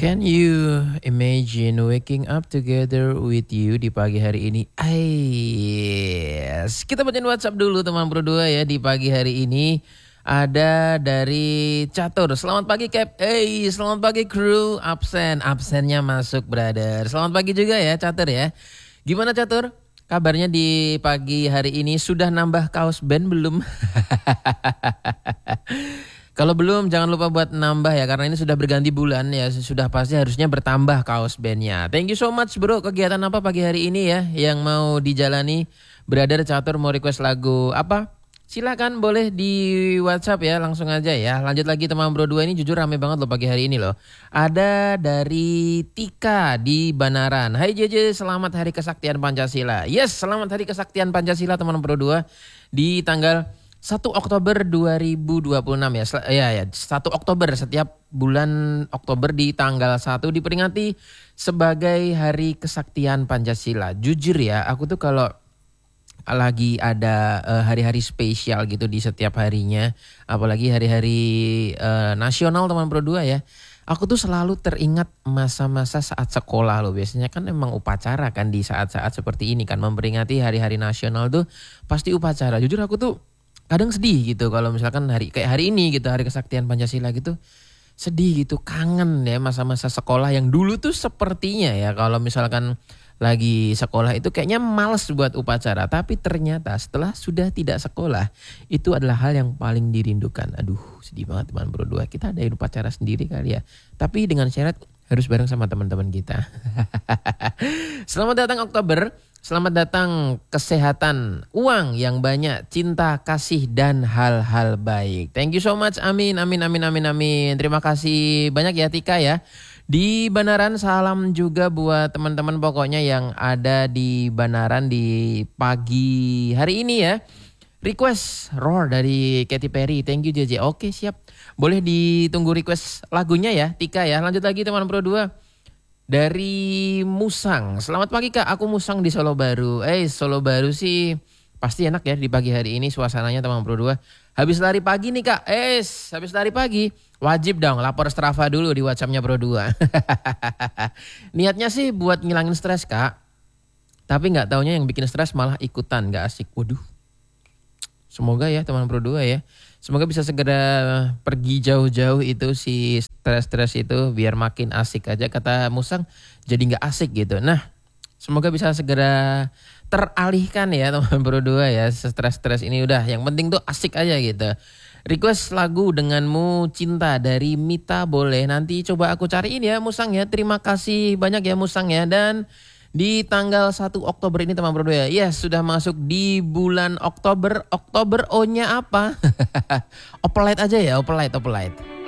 Can you imagine waking up together with you di pagi hari ini? Ais, kita bacain WhatsApp dulu teman berdua ya di pagi hari ini. Ada dari Catur. Selamat pagi Cap. Selamat pagi kru. Absennya masuk brother. Selamat pagi juga ya Catur ya. Gimana Catur? Kabarnya di pagi hari ini sudah nambah kaos band belum? Kalau belum jangan lupa buat nambah ya karena ini sudah berganti bulan ya, sudah pasti harusnya bertambah kaos bandnya. Thank you so much bro. Kegiatan apa pagi hari ini ya yang mau dijalani? Brother Catur mau request lagu apa? Silakan boleh di WhatsApp ya, langsung aja ya. Lanjut lagi teman bro 2 ini jujur rame banget loh pagi hari ini loh. Ada dari Tika di Banaran. Hai JJ, selamat Hari Kesaktian Pancasila. Yes, selamat Hari Kesaktian Pancasila teman bro 2 di tanggal 1 Oktober 2026 ya. Ya, 1 Oktober setiap bulan Oktober di tanggal 1 diperingati sebagai Hari Kesaktian Pancasila. Jujur ya, aku tuh kalau lagi ada hari-hari spesial gitu di setiap harinya, apalagi hari-hari nasional teman bro 2 ya. Aku tuh selalu teringat masa-masa saat sekolah loh. Biasanya kan emang upacara kan di saat-saat seperti ini kan, memperingati hari-hari nasional tuh pasti upacara. Jujur aku tuh kadang sedih gitu kalau misalkan kayak hari ini gitu, Hari Kesaktian Pancasila gitu. Sedih gitu, kangen ya masa-masa sekolah yang dulu tuh sepertinya ya kalau misalkan lagi sekolah itu kayaknya males buat upacara. Tapi ternyata setelah sudah tidak sekolah itu adalah hal yang paling dirindukan. Aduh sedih banget teman bro 2. Kita adain upacara sendiri kali ya. Tapi dengan syarat harus bareng sama teman-teman kita. Selamat datang Oktober. Selamat datang kesehatan, uang yang banyak, cinta, kasih, dan hal-hal baik. Thank you so much. Amin, amin, amin, amin, amin. Terima kasih banyak ya Tika ya. Di Banaran salam juga buat teman-teman pokoknya yang ada di Banaran di pagi hari ini ya. Request Roar dari Katy Perry. Thank you JJ. Oke siap. Boleh ditunggu request lagunya ya Tika ya. Lanjut lagi teman bro 2. Dari Musang. Selamat pagi Kak, aku Musang di Solo Baru. Solo Baru sih pasti enak ya di pagi hari ini suasananya teman bro 2. Habis lari pagi nih Kak. Habis lari pagi. Wajib dong lapor Strava dulu di WhatsAppnya bro 2. Niatnya sih buat ngilangin stres Kak. Tapi gak taunya yang bikin stres malah ikutan, gak asik. Waduh. Semoga ya teman bro 2 ya. Semoga bisa segera pergi jauh-jauh itu si stres-stres itu biar makin asik aja. Kata Musang jadi gak asik gitu. Nah semoga bisa segera teralihkan ya teman bro 2 ya. Stres-stres ini udah yang penting tuh asik aja gitu. Request lagu Denganmu Cinta dari Mita boleh. Nanti coba aku cariin ya Musang ya. Terima kasih banyak ya Musang ya. Dan di tanggal 1 Oktober ini teman bro ya. Yes, sudah masuk di bulan Oktober. Oktober O-nya apa? Opelite aja ya, opelite.